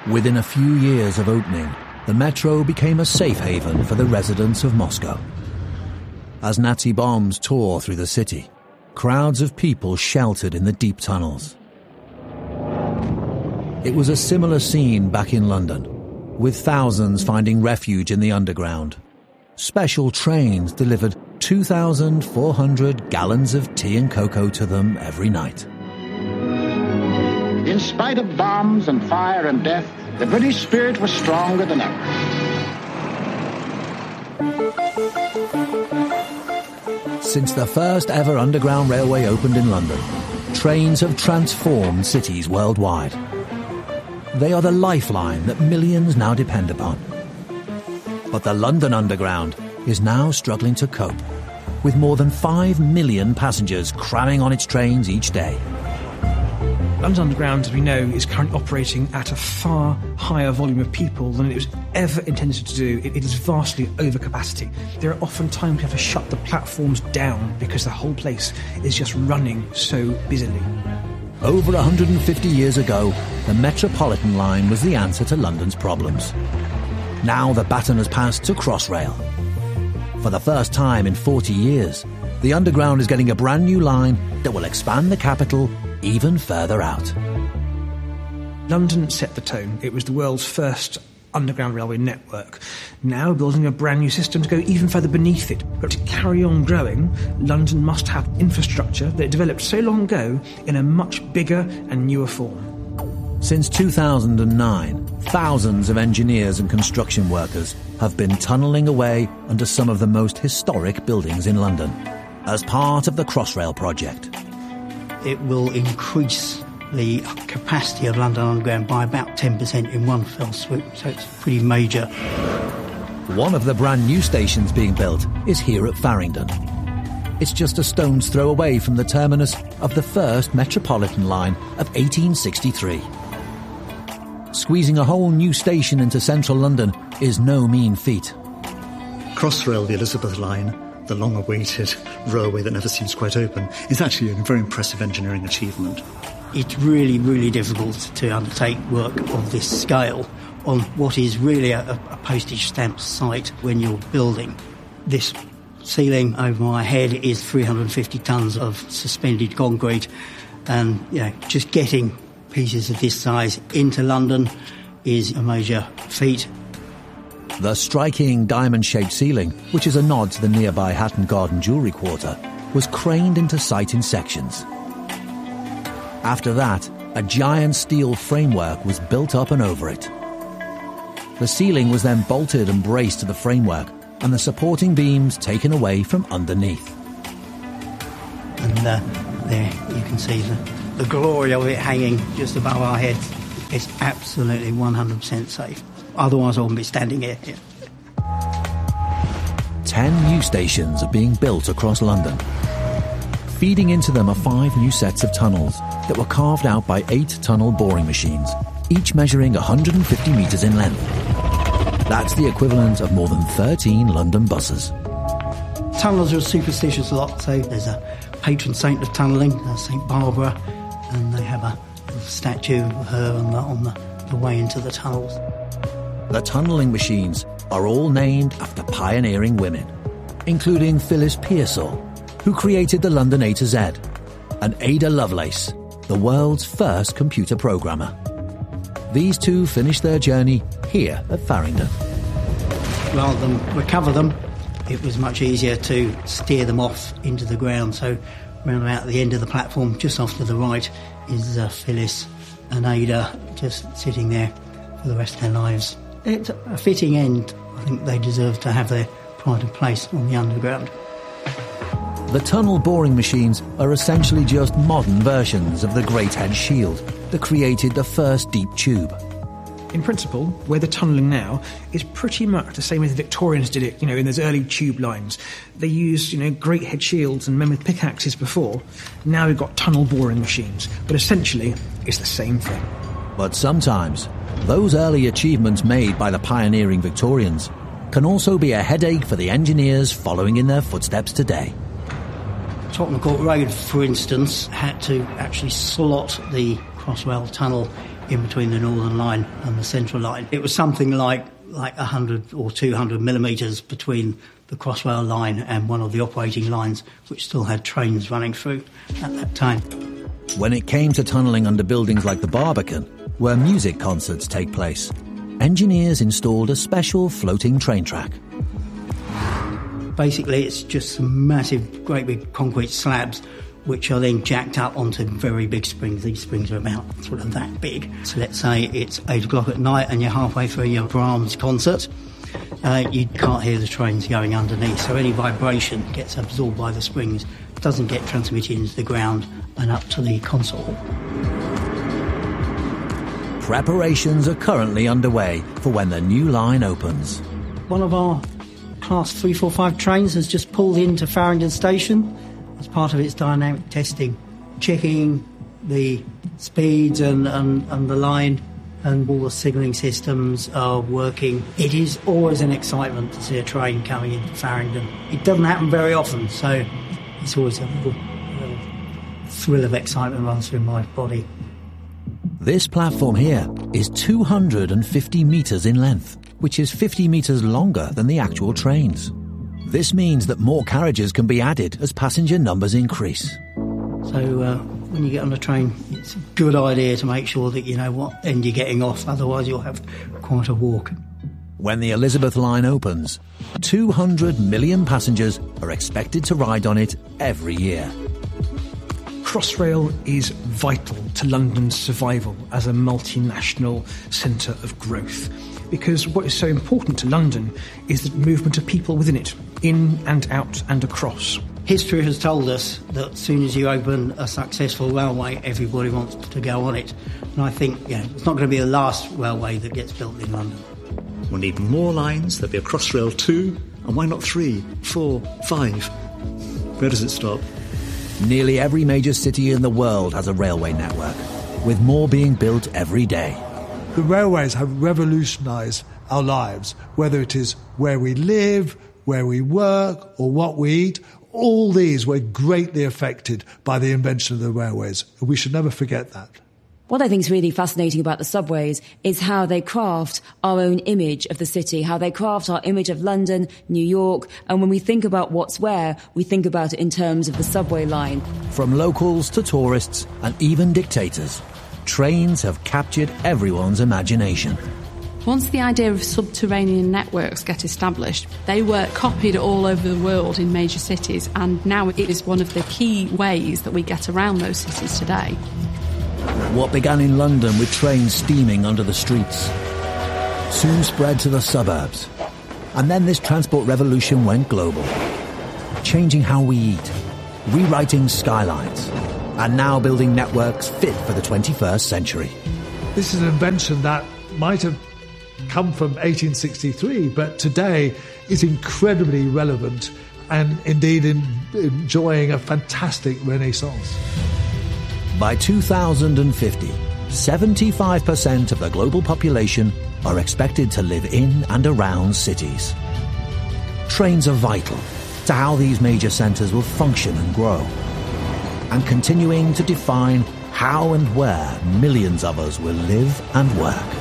Within a few years of opening, the metro became a safe haven for the residents of Moscow. As Nazi bombs tore through the city, crowds of people sheltered in the deep tunnels. It was a similar scene back in London, with thousands finding refuge in the underground. Special trains delivered 2,400 gallons of tea and cocoa to them every night. In spite of bombs and fire and death, the British spirit was stronger than ever. Since the first ever underground railway opened in London, trains have transformed cities worldwide. They are the lifeline that millions now depend upon. But the London Underground is now struggling to cope, with more than 5 million passengers cramming on its trains each day. London Underground, as we know, is currently operating at a far higher volume of people than it was ever intended to do. It is vastly over capacity. There are often times we have to shut the platforms down because the whole place is just running so busily. Over 150 years ago, the Metropolitan line was the answer to London's problems. Now the baton has passed to Crossrail. For the first time in 40 years, the Underground is getting a brand new line that will expand the capital even further out. London set the tone. It was the world's first underground railway network. Now we're building a brand new system to go even further beneath it. But to carry on growing, London must have infrastructure that it developed so long ago in a much bigger and newer form. Since 2009, thousands of engineers and construction workers have been tunnelling away under some of the most historic buildings in London as part of the Crossrail project. It will increase the capacity of London Underground by about 10% in one fell swoop, so it's pretty major. One of the brand new stations being built is here at Farringdon. It's just a stone's throw away from the terminus of the first Metropolitan line of 1863. Squeezing a whole new station into central London is no mean feat. Crossrail, the Elizabeth line, the long-awaited railway that never seems quite open, is actually a very impressive engineering achievement. It's really, really difficult to undertake work of this scale on what is really a postage stamp site when you're building. This ceiling over my head is 350 tonnes of suspended concrete, and just getting pieces of this size into London is a major feat. The striking diamond-shaped ceiling, which is a nod to the nearby Hatton Garden Jewellery Quarter, was craned into sight in sections. After that, a giant steel framework was built up and over it. The ceiling was then bolted and braced to the framework, and the supporting beams taken away from underneath. And there you can see the glory of it hanging just above our heads. It's absolutely 100% safe. Otherwise I wouldn't be standing here. 10 new stations are being built across London. Feeding into them are 5 new sets of tunnels that were carved out by 8 tunnel boring machines, each measuring 150 metres in length. That's the equivalent of more than 13 London buses. Tunnellers are a superstitious lot, so there's a patron saint of tunnelling, St Barbara, and they have a statue of her on the way into the tunnels. The tunnelling machines are all named after pioneering women, including Phyllis Pearsall, who created the London A to Z, and Ada Lovelace, the world's first computer programmer. These two finished their journey here at Farringdon. Rather than recover them, it was much easier to steer them off into the ground. So round about the end of the platform, just off to the right, is Phyllis and Ada just sitting there for the rest of their lives. It's a fitting end. I think they deserve to have their pride of place on the Underground. The tunnel boring machines are essentially just modern versions of the Great Head Shield that created the first deep tube. In principle, where they're tunnelling now is pretty much the same way the Victorians did it, in those early tube lines. They used, great head shields and men with pickaxes before. Now we've got tunnel boring machines, but essentially it's the same thing. But sometimes, those early achievements made by the pioneering Victorians can also be a headache for the engineers following in their footsteps today. Tottenham Court Road, for instance, had to actually slot the Crossrail tunnel in between the Northern Line and the Central Line. It was something like 100 or 200 millimetres between the Crossrail line and one of the operating lines, which still had trains running through at that time. When it came to tunnelling under buildings like the Barbican, where music concerts take place, engineers installed a special floating train track. Basically, it's just some massive, great big concrete slabs which are then jacked up onto very big springs. These springs are about sort of that big. So let's say it's 8 o'clock at night and you're halfway through your Brahms concert. You can't hear the trains going underneath, so any vibration gets absorbed by the springs, doesn't get transmitted into the ground and up to the console hall. Preparations are currently underway for when the new line opens. One of our Class 345 trains has just pulled into Farringdon Station as part of its dynamic testing, checking the speeds and the line, and all the signalling systems are working. It is always an excitement to see a train coming into Farringdon. It doesn't happen very often, so it's always a little thrill of excitement runs through my body. This platform here is 250 metres in length, which is 50 metres longer than the actual trains. This means that more carriages can be added as passenger numbers increase. So when you get on a train, it's a good idea to make sure that you know what end you're getting off, otherwise you'll have quite a walk. When the Elizabeth line opens, 200 million passengers are expected to ride on it every year. Crossrail is vital to London's survival as a multinational centre of growth, because what is so important to London is the movement of people within it, in and out and across. History has told us that as soon as you open a successful railway, everybody wants to go on it. And I think it's not going to be the last railway that gets built in London. We'll need more lines. There'll be a Crossrail 2, and why not 3, 4, 5? Where does it stop? Nearly every major city in the world has a railway network, with more being built every day. The railways have revolutionised our lives, whether it is where we live, where we work, or what we eat. All these were greatly affected by the invention of the railways. We should never forget that. What I think is really fascinating about the subways is how they craft our own image of the city, how they craft our image of London, New York, and when we think about what's where, we think about it in terms of the subway line. From locals to tourists and even dictators, trains have captured everyone's imagination. Once the idea of subterranean networks get established, they were copied all over the world in major cities, and now it is one of the key ways that we get around those cities today. What began in London with trains steaming under the streets soon spread to the suburbs. And then this transport revolution went global, changing how we eat, rewriting skylines, and now building networks fit for the 21st century. This is an invention that might have come from 1863, but today is incredibly relevant and indeed enjoying a fantastic renaissance. By 2050, 75% of the global population are expected to live in and around cities. Trains are vital to how these major centres will function and grow, and continuing to define how and where millions of us will live and work.